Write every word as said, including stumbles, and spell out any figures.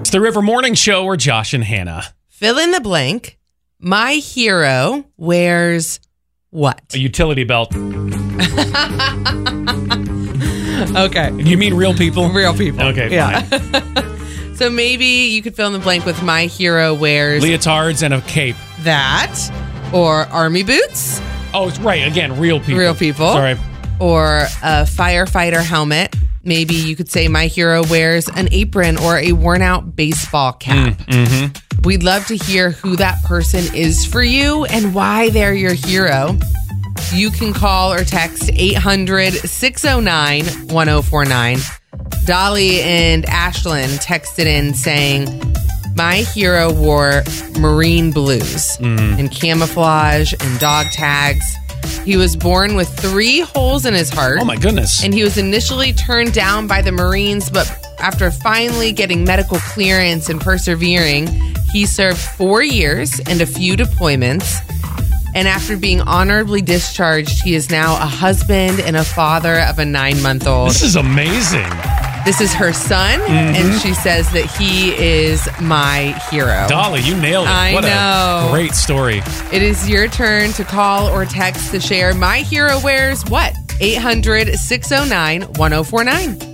It's the River Morning Show where Josh and Hannah. Fill in the blank. My hero wears what? A utility belt. Okay. You mean real people? Real people. Okay, yeah. fine. So maybe you could fill in the blank with my hero wears Leotards and a cape. that, or army boots, Oh, it's right. Again, real people. Real people. Sorry. or a firefighter helmet. Maybe you could say my hero wears an apron or a worn out baseball cap. Mm, mm-hmm. We'd love to hear who that person is for you and why they're your hero. You can call or text eight hundred, six oh nine, one oh four nine. Dolly and Ashlyn texted in saying, my hero wore marine blues Mm. and camouflage and dog tags. He was born with three holes in his heart. Oh, my goodness. And he was initially turned down by the Marines, but after finally getting medical clearance and persevering, he served four years and a few deployments. And after being honorably discharged, he is now a husband and a father of a nine-month-old. This is amazing. This is her son, Mm-hmm. and she says that he is my hero. Dolly, you nailed it. I what know. a great story. It is your turn to call or text to share my hero wears what? eight hundred, six oh nine, one oh four nine.